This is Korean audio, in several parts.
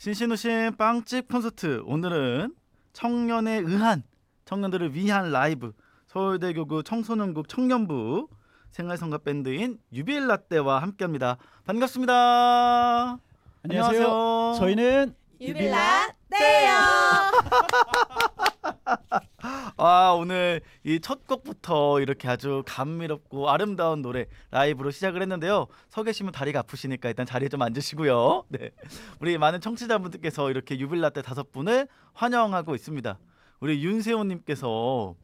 신신우신 빵집 콘서트, 오늘은 청년에 의한, 청년들을 위한 라이브, 서울대교구 청소년국 청년부 생활성가 밴드인 유빌라떼와 함께합니다. 반갑습니다. 안녕하세요. 저희는 유빌라떼요. 오늘 이 첫 곡부터 이렇게 아주 감미롭고 아름다운 노래 라이브로 시작을 했는데요. 서 계시면 다리가 아프시니까 일단 자리에 좀 앉으시고요. 네, 우리 많은 청취자분들께서 이렇게 유빌라떼 5분을 환영하고 있습니다. 우리 윤세호님께서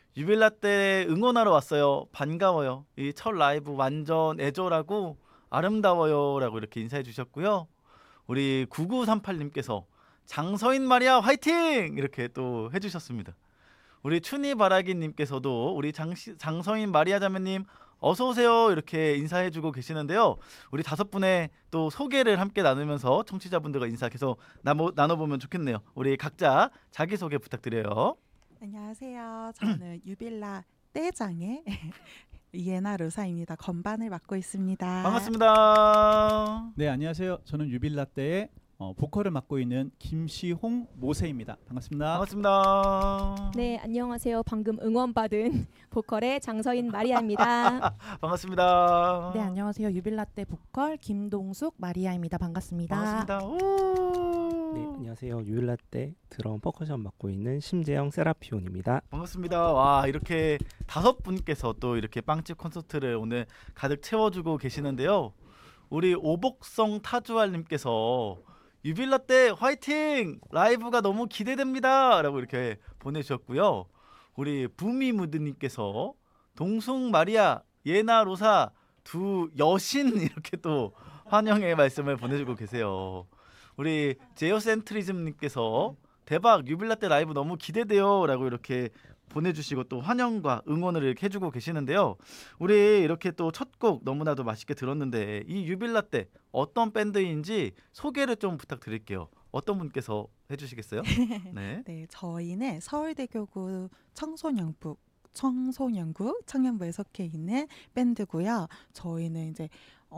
유빌라떼 응원하러 왔어요. 반가워요. 이 첫 라이브 완전 애절하고 아름다워요 라고 이렇게 인사해 주셨고요. 우리 9938님께서 장서인 마리아 화이팅! 이렇게 또 해주셨습니다. 우리 춘희바라기님께서도 우리 장서인 마리아 자매님 어서오세요 이렇게 인사해주고 계시는데요. 우리 5분의 또 소개를 함께 나누면서 청취자분들과 인사 계속 나눠보면 좋겠네요. 우리 각자 자기소개 부탁드려요. 안녕하세요. 저는 유빌라 떼장의 이에나 루사입니다. 건반을 맡고 있습니다. 반갑습니다. 네, 안녕하세요. 저는 유빌라떼의 보컬을 맡고 있는 김시홍 모세입니다. 반갑습니다. 반갑습니다. 네, 안녕하세요. 방금 응원받은 보컬의 장서인 마리아입니다. 반갑습니다. 네, 안녕하세요. 유빌라떼 보컬 김동숙 마리아입니다. 반갑습니다. 반갑습니다. 오. 네, 안녕하세요. 유빌라떼 드럼 퍼커션 맡고 있는 심재영 세라피온입니다. 반갑습니다. 와, 이렇게 5분께서 또 이렇게 빵집 콘서트를 오늘 가득 채워주고 계시는데요. 우리 오복성 타주알님께서 유빌라떼 화이팅! 라이브가 너무 기대됩니다! 라고 이렇게 보내주셨고요. 우리 부미무드님께서 동숙 마리아, 예나 로사 두 여신 이렇게 또 환영의 말씀을 보내주고 계세요. 우리 제어센트리즘님께서 대박 유빌라떼 라이브 너무 기대돼요 라고 이렇게 보내주시고 또 환영과 응원을 이렇게 해주고 계시는데요. 우리 이렇게 또 첫 곡 너무나도 맛있게 들었는데 이 유빌라떼 어떤 밴드인지 소개를 좀 부탁드릴게요. 어떤 분께서 해주시겠어요? 네. 네, 저희는 서울대교구 청소년부 청년부에 속해 있는 밴드고요. 저희는 이제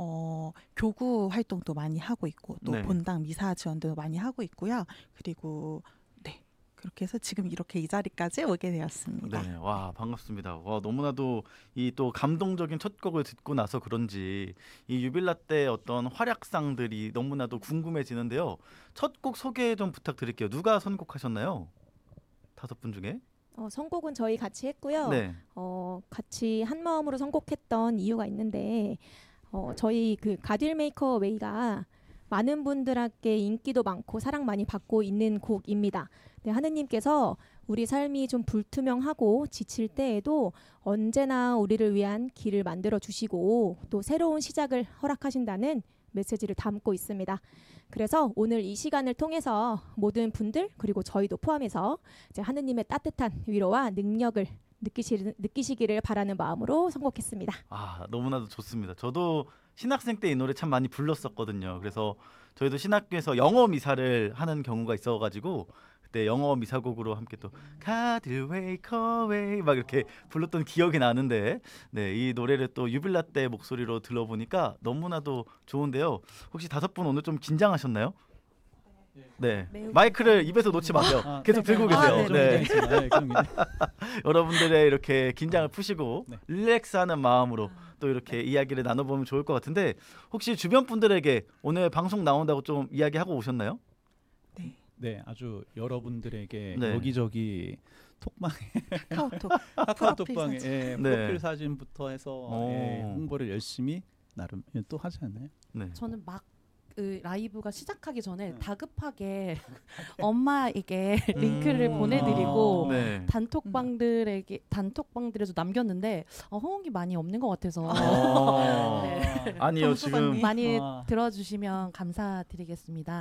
교구 활동도 많이 하고 있고 또 네. 본당 미사 지원도 많이 하고 있고요. 그리고 그렇게 해서 지금 이렇게 이 자리까지 오게 되었습니다. 네, 와 반갑습니다. 와 너무나도 이 또 감동적인 첫 곡을 듣고 나서 그런지 이 유빌라떼 어떤 활약상들이 너무나도 궁금해지는데요. 첫 곡 소개 좀 부탁드릴게요. 누가 선곡하셨나요? 5분 중에? 선곡은 저희 같이 했고요. 네. 같이 한 마음으로 선곡했던 이유가 있는데 저희 그 가딜 메이커 웨이가 많은 분들에게 인기도 많고 사랑 많이 받고 있는 곡입니다. 네, 하느님께서 우리 삶이 좀 불투명하고 지칠 때에도 언제나 우리를 위한 길을 만들어 주시고 또 새로운 시작을 허락하신다는 메시지를 담고 있습니다. 그래서 오늘 이 시간을 통해서 모든 분들 그리고 저희도 포함해서 이제 하느님의 따뜻한 위로와 능력을 느끼시기를 바라는 마음으로 선곡했습니다. 너무나도 좋습니다. 저도 신학생 때 이 노래 참 많이 불렀었거든요. 그래서 저희도 신학교에서 영어 미사를 하는 경우가 있어가지고 그때 영어 미사곡으로 함께 또 가딜 웨이커 웨이 막 이렇게 불렀던 기억이 나는데 네, 이 노래를 또 유빌라떼 목소리로 들어보니까 너무나도 좋은데요. 혹시 5분 오늘 좀 긴장하셨나요? 네, 마이크를 입에서 놓지 마세요. 계속 들고 계세요. 네. 여러분들의 이렇게 긴장을 푸시고 네. 릴렉스하는 마음으로 또 이렇게 이야기를 나눠보면 좋을 것 같은데 혹시 주변 분들에게 오늘 방송 나온다고 좀 이야기하고 오셨나요? 네, 아주 여러분들에게 네. 여기저기 톡방에 프로필 카카오톡방에 사진. 프로필 사진부터 해서 오. 홍보를 열심히 나름 또 하지 않나요? 네. 저는 막 라이브가 시작하기 전에 다급하게 엄마에게 링크를 보내드리고 네. 단톡방들에서 남겼는데 호응이 많이 없는 것 같아서 아니요 지금 많이 들어주시면 감사드리겠습니다.